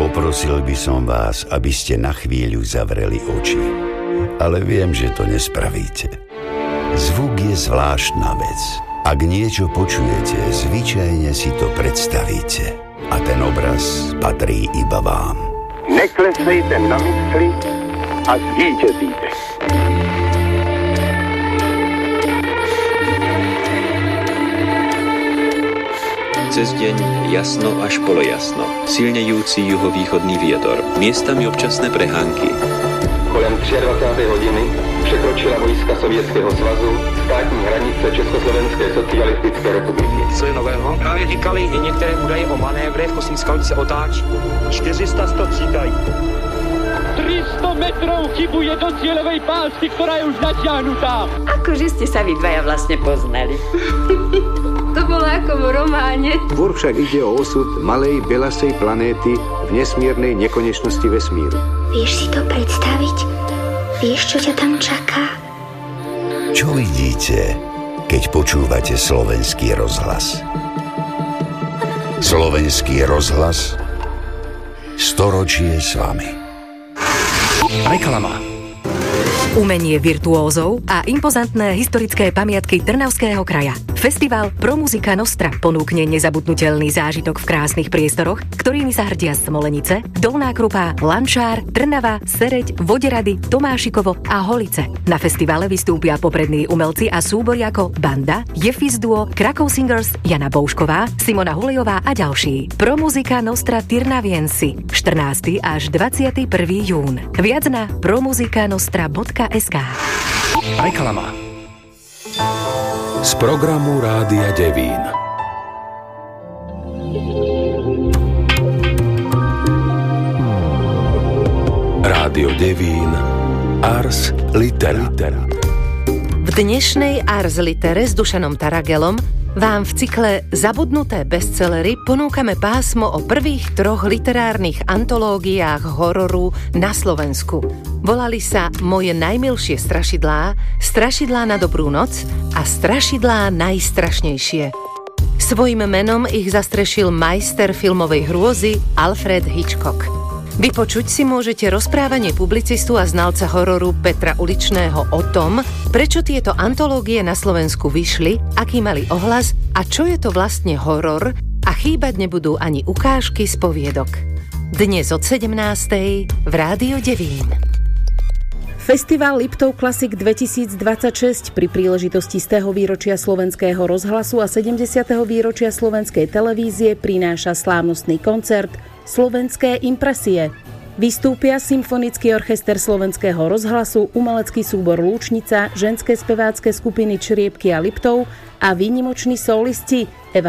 Poprosil by som vás, aby ste na chvíľu zavreli oči. Ale viem, že to nespravíte. Zvuk je zvláštna vec. Ak niečo počujete, zvyčajne si to predstavíte. A ten obraz patrí iba vám. Neklesejte na mysli a zvítězíte. Cez deň jasno až polojasno, silnejúci juhovýchodný vietor, miestami občasné prehánky. Kolem 23. hodiny překročila vojska Sovětského svazu státní hranice Československé socialistické republiky. Co je nového? Právě říkali i některé údaje o manévrech, kosmická se otáčí. 400 střídají. 300 metrov chybuje do cieľovej pásky, ktorá je už natiahnutá. Akože ste sa vy dvaja vlastne poznali. To bolo ako v románe. Tvor však ide o osud malej belasej planéty v nesmiernej nekonečnosti vesmíru. Vieš si to predstaviť? Vieš, čo ťa tam čaká? Čo vidíte, keď počúvate Slovenský rozhlas? Slovenský rozhlas, storočie s vami. Reklama. Umenie virtuózov a impozantné historické pamiatky Trnavského kraja. Festival Pro Musica Nostra ponúkne nezabudnutelný zážitok v krásnych priestoroch, ktorými sa hrdia Smolenice, Dolná Krupá, Lančár, Trnava, Sereď, Voderady, Tomášikovo a Holice. Na festivale vystúpia poprední umelci a súbory ako Banda, Jeffis Duo, Krakow Singers, Jana Boušková, Simona Hulejová a ďalší. Pro Musica Nostra Tirnaviensi 14. až 21. jún. Viac na promusicanostra.sk. Reklama. Z programu Rádia Devín. Rádio Devín, Ars Litera. V dnešnej Ars Litere s Dušanom Taragelom vám v cykle Zabudnuté bestsellery ponúkame pásmo o prvých 3 literárnych antológiách hororu na Slovensku. Volali sa Moje najmilšie strašidlá, Strašidlá na dobrú noc a Strašidlá najstrašnejšie. Svojím menom ich zastrešil majster filmovej hrôzy Alfred Hitchcock. Vypočuť si môžete rozprávanie publicistu a znalca hororu Petra Uličného o tom, prečo tieto antológie na Slovensku vyšli, aký mali ohlas a čo je to vlastne horor, a chýbať nebudú ani ukážky z poviedok. Dnes od 17:00 v Rádiu Devín. Festival Liptov Classic 2026 pri príležitosti 100. výročia Slovenského rozhlasu a 70. výročia Slovenskej televízie prináša slávnostný koncert Slovenské impresie. Vystúpia Symfonický orchester Slovenského rozhlasu, umelecký súbor Lúčnica, ženské spevácké skupiny Čriepky a Liptov a výnimoční solisti